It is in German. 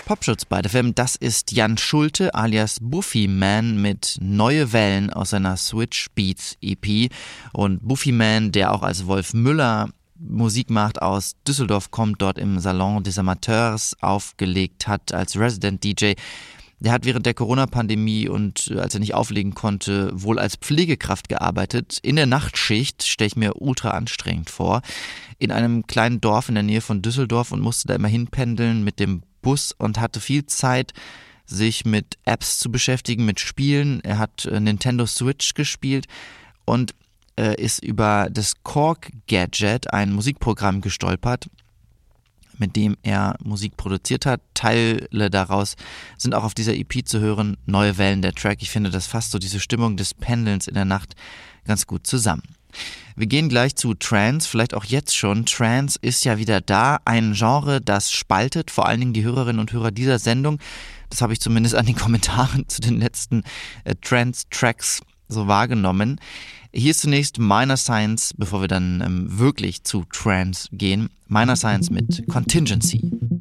Popschutz bei der Film. Das ist Jan Schulte alias Buffy Man mit Neue Wellen aus seiner Switch Beats EP. Und Buffy Man, der auch als Wolf Müller Musik macht, aus Düsseldorf kommt, dort im Salon des Amateurs aufgelegt hat als Resident DJ. Der hat während der Corona-Pandemie und als er nicht auflegen konnte, wohl als Pflegekraft gearbeitet. In der Nachtschicht, stelle ich mir ultra anstrengend vor, in einem kleinen Dorf in der Nähe von Düsseldorf und musste da immer hinpendeln mit dem Bus und hatte viel Zeit, sich mit Apps zu beschäftigen, mit Spielen. Er hat Nintendo Switch gespielt und ist über das Korg Gadget, ein Musikprogramm, gestolpert, mit dem er Musik produziert hat. Teile daraus sind auch auf dieser EP zu hören. Neue Wellen, der Track. Ich finde, das fasst so diese Stimmung des Pendelns in der Nacht ganz gut zusammen. Wir gehen gleich zu Trance, vielleicht auch jetzt schon. Trance ist ja wieder da. Ein Genre, das spaltet, vor allen Dingen die Hörerinnen und Hörer dieser Sendung. Das habe ich zumindest an den Kommentaren zu den letzten Trance-Tracks so wahrgenommen. Hier ist zunächst Minor Science, bevor wir dann wirklich zu Trance gehen. Minor Science mit Contingency.